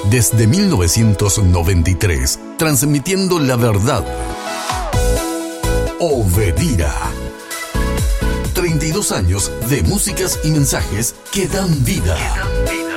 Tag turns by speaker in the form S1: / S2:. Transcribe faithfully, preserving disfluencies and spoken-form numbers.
S1: Desde mil novecientos noventa y tres, transmitiendo la verdad. Obedira. treinta y dos años de músicas y mensajes que dan vida. Que dan vida.